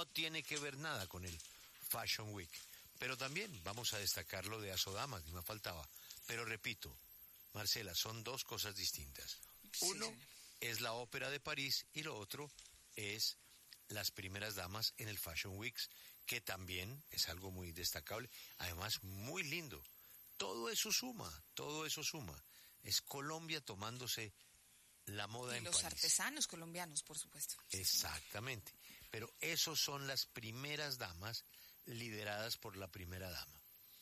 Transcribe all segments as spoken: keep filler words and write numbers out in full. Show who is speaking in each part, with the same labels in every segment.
Speaker 1: tiene que ver nada con el Fashion Week. Pero también vamos a destacar lo de Asodamas, ni me faltaba. Pero repito, Marcela, son dos cosas distintas.
Speaker 2: Sí.
Speaker 1: Uno es la Ópera de París y lo otro es las primeras damas en el Fashion Week, que también es algo muy destacable, además muy lindo. Todo eso suma, todo eso suma. Es Colombia tomándose la moda
Speaker 2: y
Speaker 1: en
Speaker 2: los
Speaker 1: París.
Speaker 2: Artesanos colombianos, por supuesto.
Speaker 1: Exactamente. Pero esos son las primeras damas lideradas por la primera dama.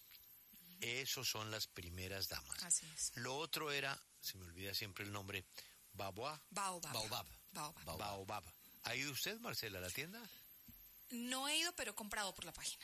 Speaker 1: Esos son las primeras damas.
Speaker 2: Así es.
Speaker 1: Lo otro era, se me olvida siempre el nombre, Baobab.
Speaker 2: Baobab.
Speaker 1: Baobab.
Speaker 2: Baobab.
Speaker 1: Baobab. Baobab. ¿Ha ido usted, Marcela, a la tienda?
Speaker 2: No he ido, pero he comprado por la página.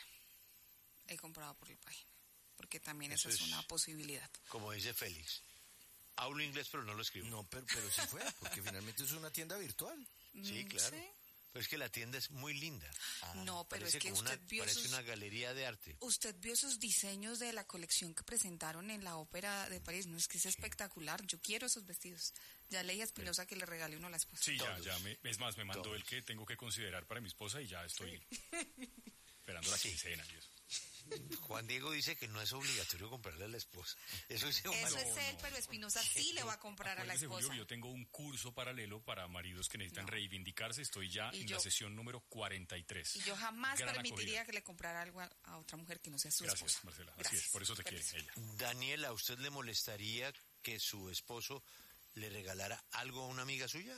Speaker 2: He comprado por la página. Porque también
Speaker 1: Eso
Speaker 2: esa es
Speaker 1: es
Speaker 2: una posibilidad.
Speaker 1: Como dice Félix. Hablo inglés, pero no lo escribo.
Speaker 3: No, pero, pero sí fue, porque finalmente es una tienda virtual.
Speaker 1: Sí,
Speaker 2: Mm,
Speaker 1: claro.
Speaker 2: ¿sí?
Speaker 1: Pero es que la tienda es muy linda.
Speaker 2: Ah, no, pero
Speaker 1: parece
Speaker 2: es que
Speaker 1: como
Speaker 2: usted
Speaker 1: una,
Speaker 2: vio
Speaker 1: Parece
Speaker 2: sus,
Speaker 1: una galería de arte.
Speaker 2: usted vio esos diseños de la colección que presentaron en la Ópera de París. No, es que es espectacular. Yo quiero esos vestidos. Ya leí a Espinosa que le regale uno a la esposa.
Speaker 4: Sí, ya,
Speaker 1: Todos.
Speaker 4: ya. Me, es más, me mandó
Speaker 1: Todos.
Speaker 4: el que tengo que considerar para mi esposa y ya estoy esperando la
Speaker 1: Sí.
Speaker 4: quincena y eso.
Speaker 1: Juan Diego dice que no es obligatorio comprarle a la esposa. Eso dice Juan
Speaker 2: Eso
Speaker 1: Diego.
Speaker 2: es él, pero Espinosa sí le va a comprar a la
Speaker 4: Acuérdese,
Speaker 2: esposa.
Speaker 4: Julio, yo tengo un curso paralelo para maridos que necesitan
Speaker 2: No.
Speaker 4: reivindicarse. Estoy ya
Speaker 2: Y
Speaker 4: en
Speaker 2: yo-
Speaker 4: la sesión número cuarenta y tres.
Speaker 2: Y yo jamás
Speaker 4: Gran
Speaker 2: permitiría
Speaker 4: acogida.
Speaker 2: que le comprara algo a, a otra mujer que no sea su
Speaker 4: Gracias,
Speaker 2: esposa.
Speaker 4: Marcela. Así
Speaker 2: Gracias.
Speaker 4: es, por eso te quiere
Speaker 2: Permiso.
Speaker 4: ella.
Speaker 1: Daniela, ¿a usted le molestaría que su esposo le regalara algo a una amiga suya?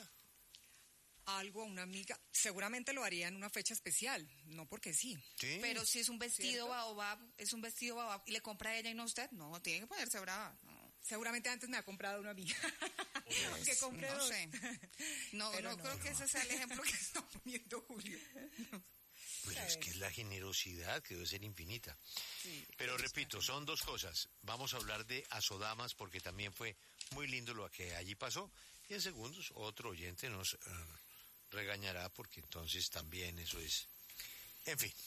Speaker 5: Algo a una amiga, seguramente lo haría en una fecha especial, no porque sí.
Speaker 1: Sí.
Speaker 2: Pero si es un vestido
Speaker 5: ¿Cierto?
Speaker 2: baobab, es un vestido baobab y le compra a ella y no a usted, no, tiene que ponerse brava. No,
Speaker 5: Seguramente antes me ha comprado una amiga.
Speaker 2: Pues,
Speaker 5: que compré
Speaker 2: no
Speaker 5: dos.
Speaker 2: sé. No,
Speaker 5: Pero
Speaker 2: no,
Speaker 5: no,
Speaker 2: creo
Speaker 5: no.
Speaker 2: que ese sea el ejemplo que está poniendo Julio.
Speaker 1: Pues es que es la generosidad que debe ser infinita.
Speaker 5: Sí,
Speaker 1: Pero
Speaker 5: eso
Speaker 1: repito,
Speaker 5: está
Speaker 1: son dos cosas. Vamos a hablar de Asodamas porque también fue muy lindo lo que allí pasó. Y en segundos otro oyente nos eh, regañará porque entonces también eso es... En fin,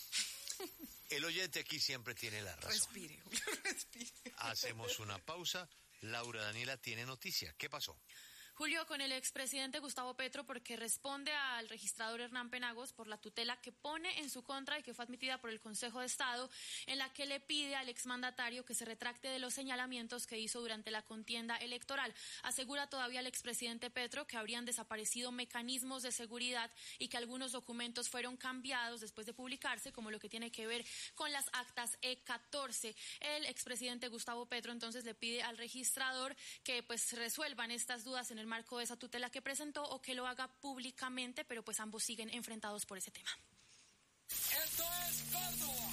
Speaker 1: el oyente aquí siempre tiene la razón.
Speaker 2: Respire, Julio, respire.
Speaker 1: Hacemos una pausa. Laura Daniela tiene noticia. ¿Qué pasó?
Speaker 6: Julio, con el expresidente Gustavo Petro, porque responde al registrador Hernán Penagos por la tutela que pone en su contra y que fue admitida por el Consejo de Estado, en la que le pide al exmandatario que se retracte de los señalamientos que hizo durante la contienda electoral. Asegura todavía el expresidente Petro que habrían desaparecido mecanismos de seguridad y que algunos documentos fueron cambiados después de publicarse, como lo que tiene que ver con las actas E catorce. El expresidente Gustavo Petro entonces le pide al registrador que pues resuelvan estas dudas en el marco de esa tutela que presentó o que lo haga públicamente, pero pues ambos siguen enfrentados por ese tema.
Speaker 7: Esto es Córdoba.